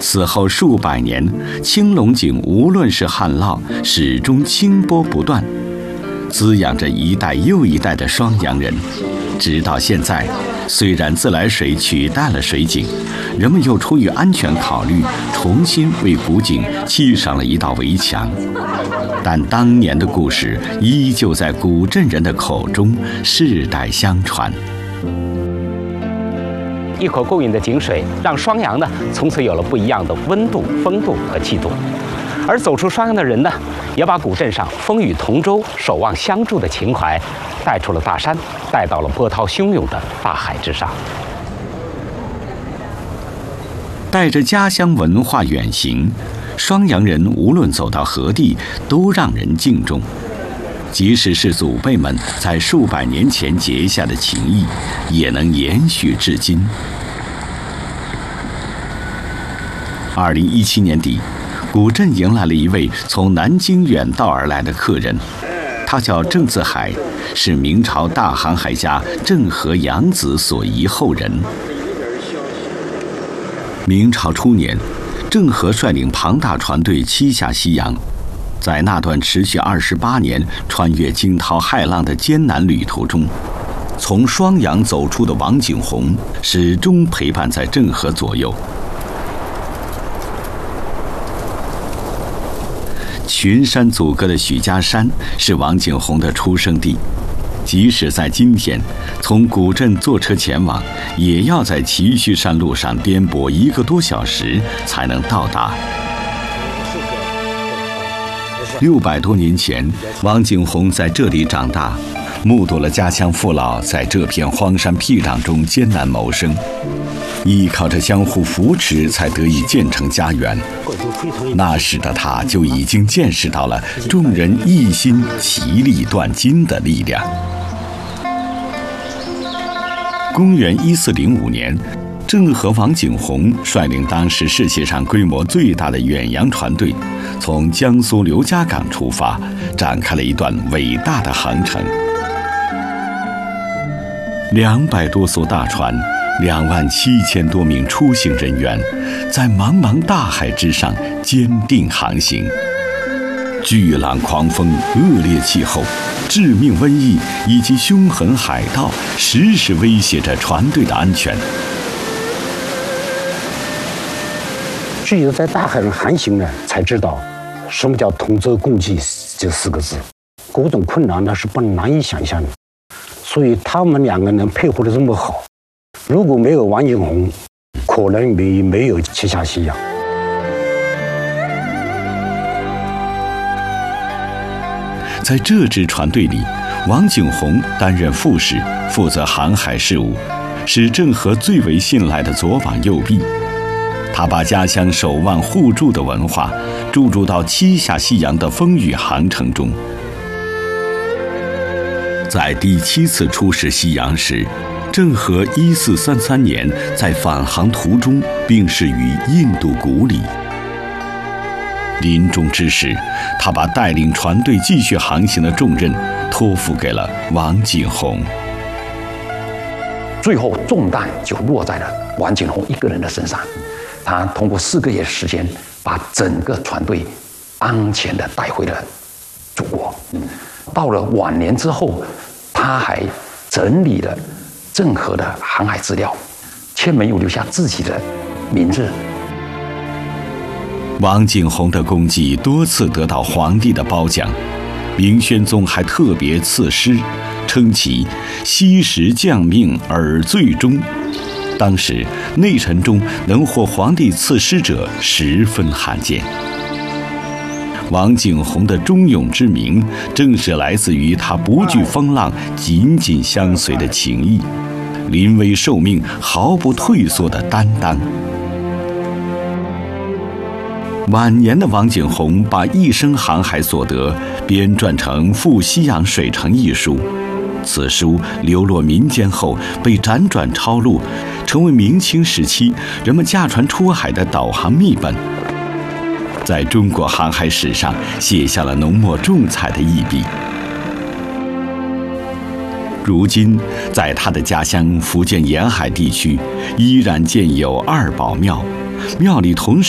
此后数百年，青龙井无论是旱涝，始终清波不断，滋养着一代又一代的双阳人。直到现在，虽然自来水取代了水井，人们又出于安全考虑，重新为古井砌上了一道围墙。但当年的故事依旧在古镇人的口中世代相传。 一口够饮的井水，让双阳呢从此有了不一样的温度、风度和气度。而走出双阳的人呢，也把古镇上风雨同舟、守望相助的情怀带出了大山，带到了波涛汹涌的大海之上。 带着家乡文化远行，双阳人无论走到何地，都让人敬重。即使是祖辈们在数百年前结下的情谊，也能延续至今。2017年底，古镇迎来了一位从南京远道而来的客人，他叫郑自海，是明朝大航海家郑和养子所遗后人。明朝初年，郑和率领庞大船队七下西洋，在那段持续28年、穿越惊涛骇浪的艰难旅途中，从双阳走出的王景洪始终陪伴在郑和左右。群山阻隔的许家山是王景洪的出生地，即使在今天，从古镇坐车前往，也要在祁须山路上颠簸1个多小时才能到达。600多年前，王景洪在这里长大，目睹了家乡父老在这片荒山僻壤中艰难谋生，依靠着相互扶持才得以建成家园。那时的他就已经见识到了众人一心齐力断金的力量。公元1405年，郑和王景洪率领当时世界上规模最大的远洋船队，从江苏刘家港出发，展开了一段伟大的航程。200多艘大船，27000多名出行人员，在茫茫大海之上坚定航行。巨浪狂风、恶劣气候、致命瘟疫以及凶狠海盗，时时威胁着船队的安全。 只有在大海上航行呢，才知道什么叫同舟共济这4个字。各种困难呢是难以想象的，所以他们2个人配合的这么好。如果没有王景洪，可能没有七下西洋。 在这支船队里，王景洪担任副使，负责航海事务，是郑和最为信赖的左膀右臂。他把家乡守望互助的文化注入到7下西洋的风雨航程中。在第7次出使西洋时，郑和1433年在返航途中病逝于印度古里。临终之时，他把带领船队继续航行的重任托付给了王景洪。 最后重担就落在了王景洪一个人的身上。他通过4个月时间，把整个船队安全地带回了祖国。到了晚年之后，他还整理了郑和的航海资料，却没有留下自己的名字。 王景洪的功绩多次得到皇帝的褒奖，明宣宗还特别赐诗，称其惜时降命而最终。当时内臣中能获皇帝赐诗者十分罕见。王景洪的忠勇之名，正是来自于他不惧风浪、紧紧相随的情谊，临危受命毫不退缩的担当。晚年的王景洪把一生航海所得编撰成《赴西洋水城》一书，此书流落民间后被辗转抄录，成为明清时期人们驾船出海的导航秘本，在中国航海史上写下了浓墨重彩的一笔。如今，在他的家乡福建沿海地区，依然建有2宝庙，庙里同时